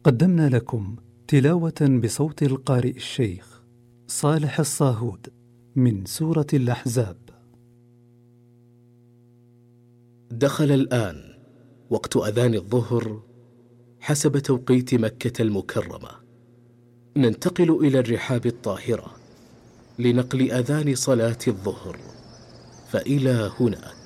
قدمنا لكم تلاوة بصوت القارئ الشيخ صالح الصاهود من سورة الأحزاب. دخل الآن وقت أذان الظهر حسب توقيت مكة المكرمة. ننتقل إلى الرحاب الطاهرة لنقل أذان صلاة الظهر، فإلى هناك.